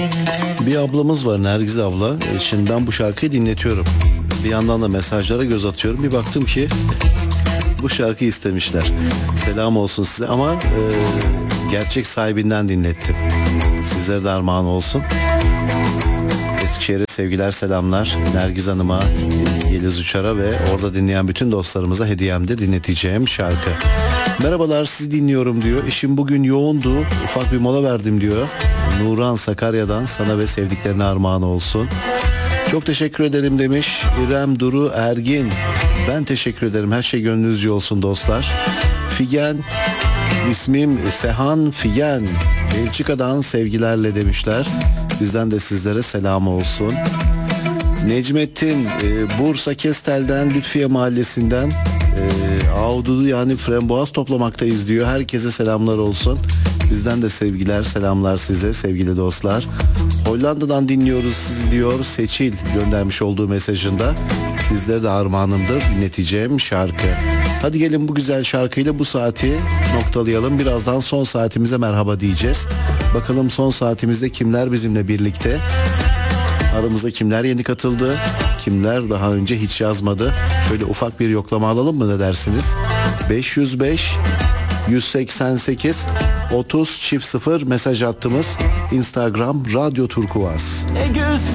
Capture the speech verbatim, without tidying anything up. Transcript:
Bir ablamız var, Nergiz abla. E, Şimdi ben bu şarkıyı dinletiyorum. Bir yandan da mesajlara göz atıyorum. Bir baktım ki bu şarkıyı istemişler. Selam olsun size ama e, gerçek sahibinden dinlettim. Sizlere de armağan olsun. Eskişehir'e sevgiler, selamlar. Nergiz Hanım'a, Yeliz Uçar'a ve orada dinleyen bütün dostlarımıza hediyemdir dinleteceğim şarkı. Merhabalar, sizi dinliyorum diyor. İşim bugün yoğundu. Ufak bir mola verdim diyor. Nuran Sakarya'dan sana ve sevdiklerine armağan olsun. Çok teşekkür ederim demiş İrem Duru Ergin. Ben teşekkür ederim. Her şey gönlünüzce olsun dostlar. Figen, ismim Sehan Figen. Belçika'dan sevgilerle demişler. Bizden de sizlere selam olsun. Necmettin, e, Bursa Kestel'den, Lütfiye Mahallesi'nden e, ahududu yani frambuaz toplamaktayız diyor. Herkese selamlar olsun. Bizden de sevgiler, selamlar size sevgili dostlar. Hollanda'dan dinliyoruz sizi diyor Seçil göndermiş olduğu mesajında. Sizlere de armağanımdır dinleteceğim şarkı. Hadi gelin bu güzel şarkıyla bu saati noktalayalım. Birazdan son saatimize merhaba diyeceğiz. Bakalım son saatimizde kimler bizimle birlikte? Aramıza kimler yeni katıldı? Kimler daha önce hiç yazmadı? Şöyle ufak bir yoklama alalım mı, ne dersiniz? beş yüz beş yüz seksen sekiz otuz çift sıfır mesaj attığımız Instagram Radyo Turkuaz.